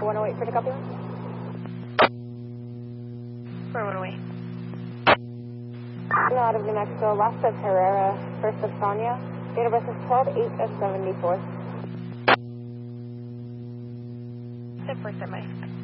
108 for the copy. 108. No, out of New Mexico, last of Herrera, first of Sonia. Date of birth is 12/8 of 74. Step for somebody.